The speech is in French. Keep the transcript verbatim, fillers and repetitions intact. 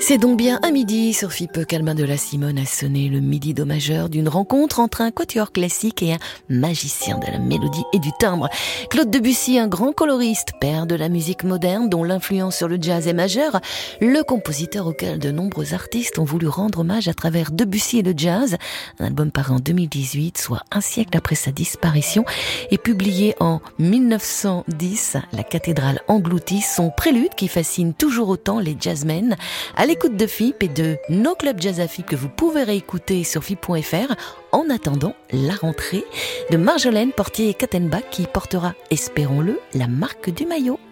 C'est donc bien à midi, sur F I P, Calmin de la Simone a sonné le midi do majeur d'une rencontre entre un quatuor classique et un magicien de la mélodie et du timbre. Claude Debussy, un grand coloriste, père de la musique moderne dont l'influence sur le jazz est majeure, le compositeur auquel de nombreux artistes ont voulu rendre hommage à travers Debussy et le jazz, un album paru en deux mille dix-huit, soit un siècle après sa disparition, et publié en mille neuf cent dix, La cathédrale engloutie, son prélude qui fascine toujours autant les jazzmen. À l'écoute de F I P et de nos clubs jazz à F I P que vous pouvez réécouter sur F I P point F R en attendant la rentrée de Marjolaine Portier-Kattenbach qui portera, espérons-le, la marque du maillot.